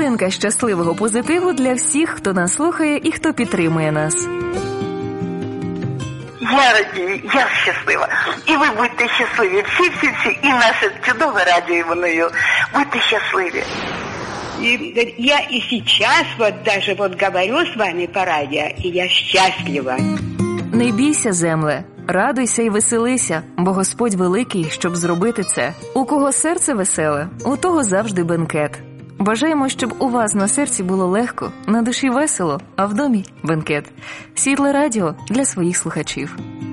Частинка щасливого позитиву для всіх, хто нас слухає і хто підтримує нас. Я радію, я щаслива. І ви будьте щасливі. Всі. І наше чудове радіо Іваною. Будьте щасливі. И я и сейчас даже говорю с вами по радио, и я счастлива. Не бійся, земле, радуйся і веселися, бо Господь великий, щоб зробити це. У кого серце веселе, у того завжди бенкет. Бажаємо, щоб у вас на серці було легко, на душі весело, а в домі – бенкет. Світле радіо для своїх слухачів.